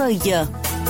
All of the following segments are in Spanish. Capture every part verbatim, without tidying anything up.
soy yo.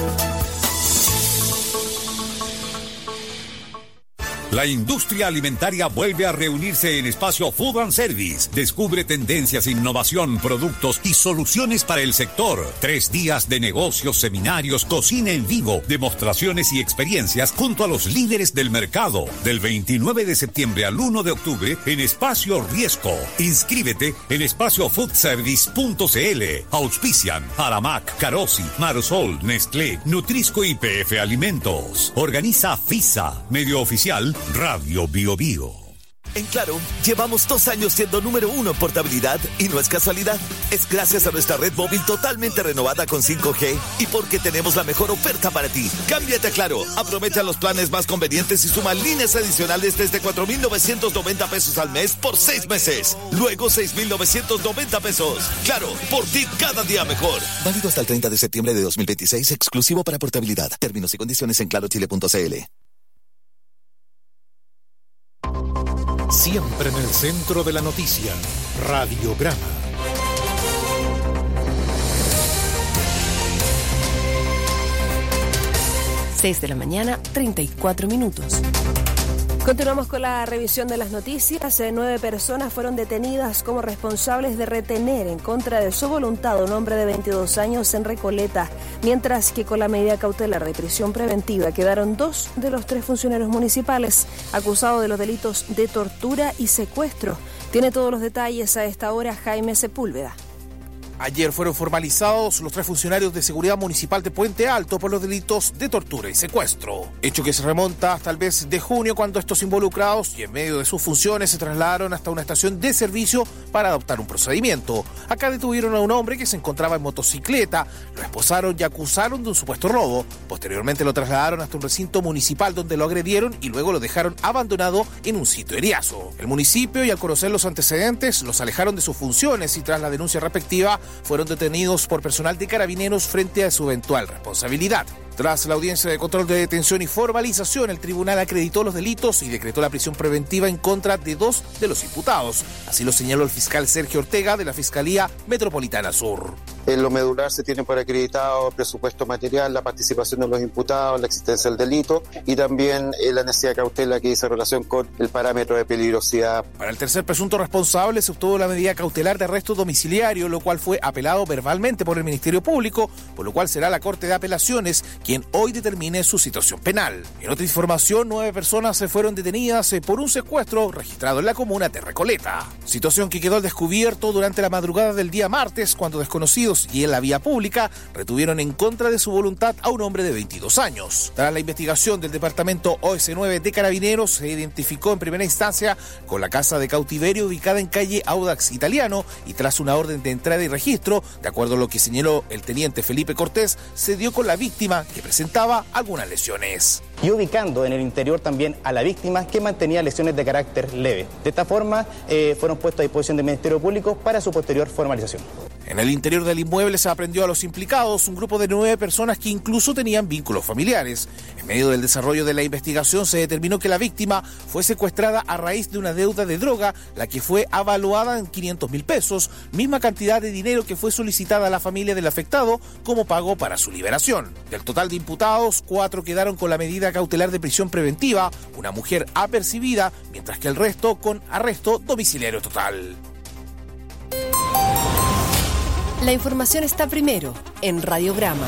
La industria alimentaria vuelve a reunirse en Espacio Food and Service. Descubre tendencias, innovación, productos y soluciones para el sector. Tres días de negocios, seminarios, cocina en vivo, demostraciones y experiencias junto a los líderes del mercado. Del veintinueve de septiembre al uno de octubre en Espacio Riesco. Inscríbete en espacio food service punto c l. Auspician Aramac, Carosi, Marsol, Nestlé, Nutrisco y P F Alimentos. Organiza FISA, medio oficial Radio Bio Bio. En Claro, llevamos dos años siendo número uno en portabilidad y no es casualidad. Es gracias a nuestra red móvil totalmente renovada con cinco G y porque tenemos la mejor oferta para ti. Cámbiate a Claro, aprovecha los planes más convenientes y suma líneas adicionales desde cuatro mil novecientos noventa pesos al mes por seis meses. Luego seis mil novecientos noventa pesos. Claro, por ti cada día mejor. Válido hasta el treinta de septiembre de dos mil veintiséis, exclusivo para portabilidad. Términos y condiciones en claro chile punto c l. Siempre en el centro de la noticia, Radiograma. seis de la mañana, treinta y cuatro minutos. Continuamos con la revisión de las noticias. Nueve personas fueron detenidas como responsables de retener en contra de su voluntad a un hombre de veintidós años en Recoleta, mientras que con la medida cautelar de prisión preventiva quedaron dos de los tres funcionarios municipales acusados de los delitos de tortura y secuestro. Tiene todos los detalles a esta hora Jaime Sepúlveda. Ayer fueron formalizados los tres funcionarios de seguridad municipal de Puente Alto por los delitos de tortura y secuestro. Hecho que se remonta hasta el mes de junio, cuando estos involucrados y en medio de sus funciones se trasladaron hasta una estación de servicio para adoptar un procedimiento. Acá detuvieron a un hombre que se encontraba en motocicleta, lo esposaron y acusaron de un supuesto robo. Posteriormente lo trasladaron hasta un recinto municipal donde lo agredieron y luego lo dejaron abandonado en un sitio eriazo. El municipio, y al conocer los antecedentes, los alejaron de sus funciones y tras la denuncia respectiva fueron detenidos por personal de Carabineros frente a su eventual responsabilidad. Tras la audiencia de control de detención y formalización, el tribunal acreditó los delitos y decretó la prisión preventiva en contra de dos de los imputados. Así lo señaló el fiscal Sergio Ortega de la Fiscalía Metropolitana Sur. En lo medular se tiene por acreditado el presupuesto material, la participación de los imputados, la existencia del delito y también la necesidad de cautela que dice relación con el parámetro de peligrosidad. Para el tercer presunto responsable se obtuvo la medida cautelar de arresto domiciliario, lo cual fue apelado verbalmente por el Ministerio Público, por lo cual será la Corte de Apelaciones quien hoy determine su situación penal. En otra información, nueve personas se fueron detenidas por un secuestro registrado en la comuna de Recoleta. Situación que quedó al descubierto durante la madrugada del día martes, cuando desconocidos y en la vía pública retuvieron en contra de su voluntad a un hombre de veintidós años. Tras la investigación del departamento O S nueve de Carabineros, se identificó en primera instancia con la casa de cautiverio ubicada en calle Audax Italiano y tras una orden de entrada y registro, de acuerdo a lo que señaló el teniente Felipe Cortés, se dio con la víctima que presentaba algunas lesiones. Y ubicando en el interior también a la víctima que mantenía lesiones de carácter leve. De esta forma eh, fueron puestos a disposición del Ministerio Público para su posterior formalización. En el interior del inmueble se aprendió a los implicados, un grupo de nueve personas que incluso tenían vínculos familiares. En medio del desarrollo de la investigación se determinó que la víctima fue secuestrada a raíz de una deuda de droga, la que fue avaluada en quinientos mil pesos, misma cantidad de dinero que fue solicitada a la familia del afectado como pago para su liberación. Del total de imputados, cuatro quedaron con la medida cautelar de prisión preventiva, una mujer apercibida, mientras que el resto con arresto domiciliario total. La información está primero en Radiograma.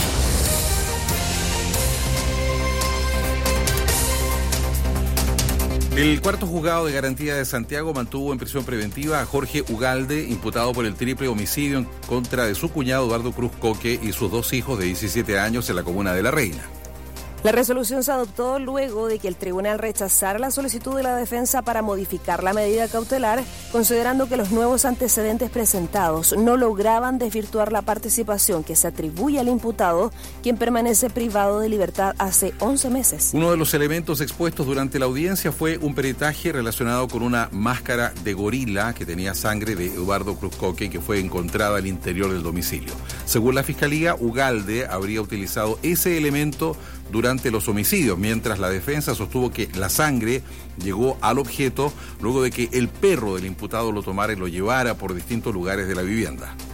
El cuarto juzgado de garantía de Santiago mantuvo en prisión preventiva a Jorge Ugalde, imputado por el triple homicidio en contra de su cuñado Eduardo Cruz Coque y sus dos hijos de diecisiete años en la comuna de La Reina. La resolución se adoptó luego de que el tribunal rechazara la solicitud de la defensa para modificar la medida cautelar, considerando que los nuevos antecedentes presentados no lograban desvirtuar la participación que se atribuye al imputado, quien permanece privado de libertad hace once meses. Uno de los elementos expuestos durante la audiencia fue un peritaje relacionado con una máscara de gorila que tenía sangre de Eduardo Cruz Coque, que fue encontrada al interior del domicilio. Según la Fiscalía, Ugalde habría utilizado ese elemento durante los homicidios, mientras la defensa sostuvo que la sangre llegó al objeto luego de que el perro del imputado lo tomara y lo llevara por distintos lugares de la vivienda.